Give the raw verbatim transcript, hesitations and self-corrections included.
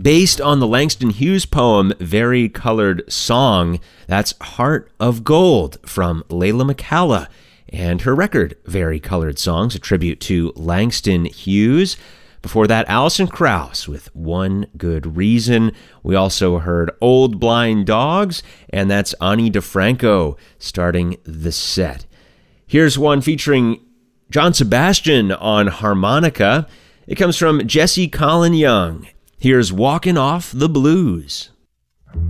based on the Langston Hughes poem Vari-Colored Song. That's Heart of Gold from Layla McCalla and her record Vari-Colored Songs, a tribute to Langston Hughes. Before that, Alison Krauss with One Good Reason. We also heard Old Blind Dogs, and that's Ani DiFranco starting the set. Here's one featuring John Sebastian on harmonica. It comes from Jesse Colin Young. Here's Walkin' Off the Blues.